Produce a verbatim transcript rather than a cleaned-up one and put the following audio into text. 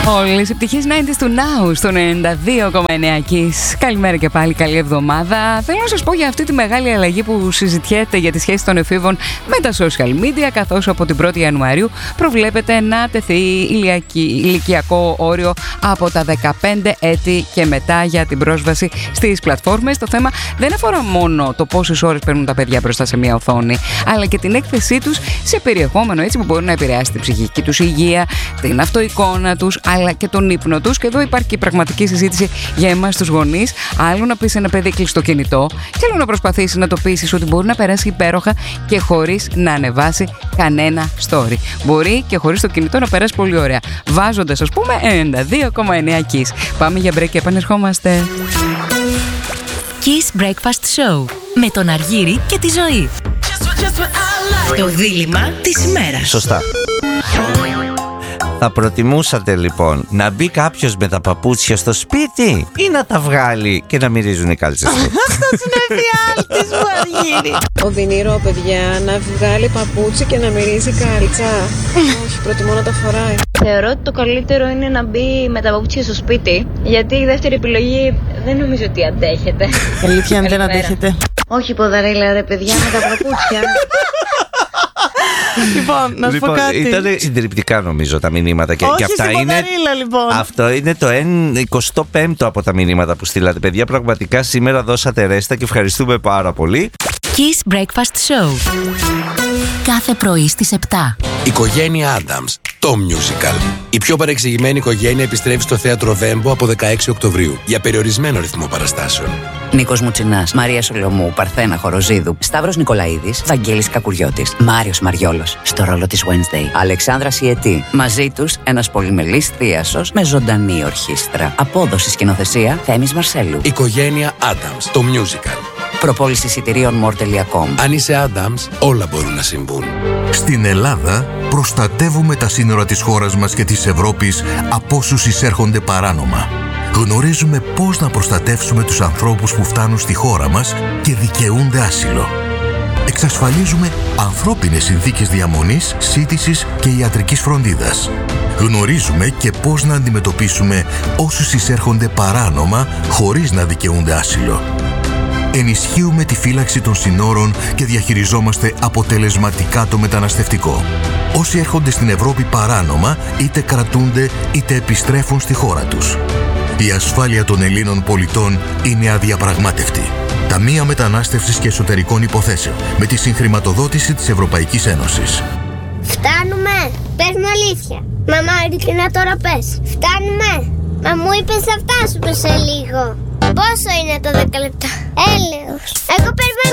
Όλες οι πτυχές ενενήντα του Now στο ενενήντα δύο κόμμα εννέα Kiss. Καλημέρα και πάλι, καλή εβδομάδα. Θέλω να σας πω για αυτή τη μεγάλη αλλαγή που συζητιέται για τη σχέση των εφήβων με τα social media, καθώς από την πρώτη Ιανουαρίου προβλέπεται να τεθεί ηλικιακό όριο από τα δεκαπέντε έτη και μετά για την πρόσβαση στις πλατφόρμες. Το θέμα δεν αφορά μόνο το πόσες ώρες παίρνουν τα παιδιά μπροστά σε μια οθόνη, αλλά και την έκθεσή τους σε περιεχόμενο έτσι που μπορεί να επηρεάσει την ψυχική τους υγεία, την αυτοεικόνα τους, αλλά και τον ύπνο τους. Και εδώ υπάρχει και η πραγματική συζήτηση για εμάς τους γονείς. Άλλο να πεις ένα παιδί κλειστό κινητό, και άλλο να προσπαθήσεις να το πείσεις ότι μπορεί να περάσει υπέροχα και χωρίς να ανεβάσει κανένα story. Μπορεί και χωρίς το κινητό να περάσει πολύ ωραία, βάζοντας, ας πούμε, ενενήντα δύο κόμμα εννέα Kiss. Πάμε για break και επανερχόμαστε. Kiss Breakfast Show με τον Αργύρη και τη Ζωή. Το δίλημμα της ημέρας. Σωστά. Θα προτιμούσατε λοιπόν να μπει κάποιος με τα παπούτσια στο σπίτι ή να τα βγάλει και να μυρίζουν οι κάλτσες του? Αυτός είναι εφιάλτης μου, Αργύρη. Οδυνηρό, παιδιά, να βγάλει παπούτσι και να μυρίζει κάλτσα. Όχι, προτιμώ να τα φοράει. Θεωρώ ότι το καλύτερο είναι να μπει με τα παπούτσια στο σπίτι, γιατί η δεύτερη επιλογή δεν νομίζω ότι αντέχετε. Αλήθεια, αν δεν αντέχετε. Όχι ποδαρέλα ρε παιδιά, με τα παπούτσια. Λοιπόν, να σου Λοιπόν, πω κάτι. ήταν συντριπτικά νομίζω τα μηνύματα και, Όχι και αυτά στην είναι. ποδαρίλα, λοιπόν. Αυτό είναι το εικοστό πέμπτο από τα μηνύματα που στείλατε. Παιδιά, πραγματικά σήμερα δώσατε ρέστα και ευχαριστούμε πάρα πολύ. Kiss Breakfast Show. Κάθε πρωί στις επτά. Οικογένεια Άνταμς, το musical. Η πιο παρεξηγημένη οικογένεια επιστρέφει στο θέατρο Βέμπο από δεκαέξι Οκτωβρίου για περιορισμένο ρυθμό παραστάσεων. Νίκος Μουτσινάς, Μαρία Σολομού, Παρθένα Χοροζίδου, Σταύρος Νικολαίδης, Βαγγέλης Κακουριώτης, Μάριος Μαριόλος στο ρόλο της Wednesday, Αλεξάνδρα Σιετή. Μαζί τους ένας πολυμελής θίασος με ζωντανή ορχήστρα. Απόδοση σκηνοθεσία Θέμης Μαρσέλου. Οικογένεια Άνταμς, το musical. Προπόληση εισιτηρίων μορ τελεία κομ. Αν είσαι Άνταμς, όλα μπορούν να συμβούν. Στην Ελλάδα προστατεύουμε τα σύνορα της χώρας μας και της Ευρώπης από όσους εισέρχονται παράνομα. Γνωρίζουμε πώς να προστατεύσουμε τους ανθρώπους που φτάνουν στη χώρα μας και δικαιούνται άσυλο. Εξασφαλίζουμε ανθρώπινες συνθήκες διαμονής, σύντησης και ιατρικής φροντίδας. Γνωρίζουμε και πώς να αντιμετωπίσουμε όσους εισέρχονται παράνομα χωρίς να δικαιούνται άσυλο. Ενισχύουμε τη φύλαξη των συνόρων και διαχειριζόμαστε αποτελεσματικά το μεταναστευτικό. Όσοι έρχονται στην Ευρώπη παράνομα, είτε κρατούνται είτε επιστρέφουν στη χώρα τους. Η ασφάλεια των Ελλήνων πολιτών είναι αδιαπραγμάτευτη. Ταμεία Μετανάστευσης και Εσωτερικών Υποθέσεων, με τη συγχρηματοδότηση της Ευρωπαϊκής Ένωσης. Φτάνουμε! Πες μου αλήθεια. Μαμά, ειλικρινά τώρα πες. Φτάνουμε! Μα μου είπες θα φτάσουμε σε λίγο. Πόσο είναι το δέκα λεπτά? Έλεος. Εγώ περιμένω.